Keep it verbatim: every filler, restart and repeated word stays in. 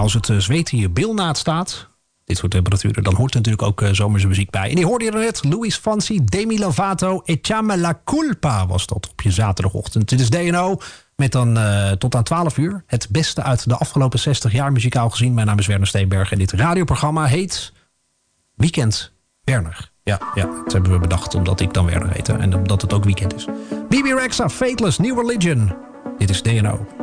als het uh, zweet in je bilnaad staat, dit soort temperaturen, dan hoort er natuurlijk ook uh, zomerse muziek bij. En die hoorde je er net. Luis Fonsi, Demi Lovato, Echame la culpa was dat op je zaterdagochtend. Dit is D en O met dan uh, tot aan twaalf uur. Het beste uit de afgelopen zestig jaar muzikaal gezien. Mijn naam is Werner Steenberg en dit radioprogramma heet Weekend Werner. Ja, ja, dat hebben we bedacht omdat ik dan Werner heet en omdat het ook weekend is. B B Rexha, Fateless, New Religion. Dit is D en O.